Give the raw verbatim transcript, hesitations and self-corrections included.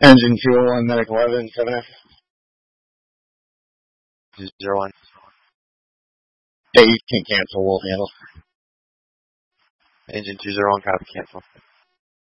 Engine two oh one, Medic eleven, seven F. two zero one. Dave can cancel, we'll handle. Engine two zero one, copy, cancel.